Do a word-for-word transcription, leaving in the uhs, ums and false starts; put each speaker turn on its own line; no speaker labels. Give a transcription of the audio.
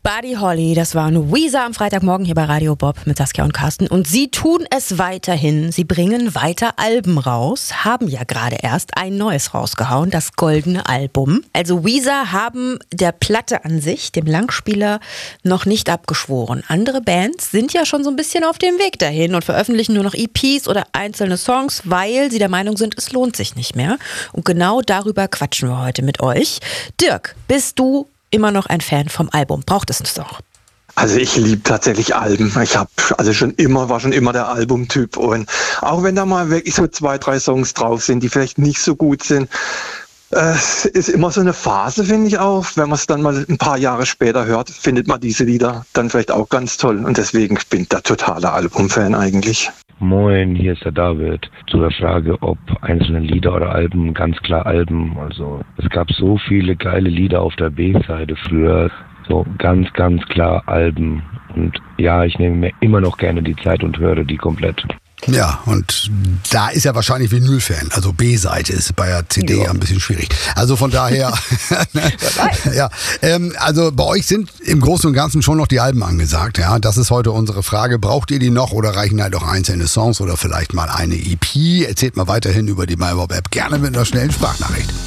Buddy Holly, das waren Weezer am Freitagmorgen hier bei Radio Bob mit Saskia und Carsten. Und sie tun es weiterhin. Sie bringen weiter Alben raus, haben ja gerade erst ein neues rausgehauen, das goldene Album. Also Weezer haben der Platte an sich, dem Langspieler, noch nicht abgeschworen. Andere Bands sind ja schon so ein bisschen auf dem Weg dahin und veröffentlichen nur noch E Ps oder einzelne Songs, weil sie der Meinung sind, es lohnt sich nicht mehr. Und genau darüber quatschen wir heute mit euch. Dirk, bist du immer noch ein Fan vom Album? Braucht es uns doch?
Also ich liebe tatsächlich Alben. Ich habe also schon immer, war schon immer der Albumtyp. Und auch wenn da mal wirklich so zwei, drei Songs drauf sind, die vielleicht nicht so gut sind, es äh, ist immer so eine Phase, finde ich auch. Wenn man es dann mal ein paar Jahre später hört, findet man diese Lieder dann vielleicht auch ganz toll. Und deswegen bin ich der totale Albumfan eigentlich.
Moin, hier ist der David. Zu der Frage, ob einzelne Lieder oder Alben, ganz klar Alben. Also es gab so viele geile Lieder auf der B-Seite früher. So ganz, ganz klar Alben. Und ja, ich nehme mir immer noch gerne die Zeit und höre die komplett.
Ja, und da ist er wahrscheinlich Vinyl-Fan. Also B-Seite ist bei der C D ja ein bisschen schwierig. Also von daher, ja, ähm, also bei euch sind im Großen und Ganzen schon noch die Alben angesagt. Ja, das ist heute unsere Frage. Braucht ihr die noch oder reichen halt auch einzelne Songs oder vielleicht mal eine E P? Erzählt mal weiterhin über die MyBob-App gerne mit einer schnellen Sprachnachricht.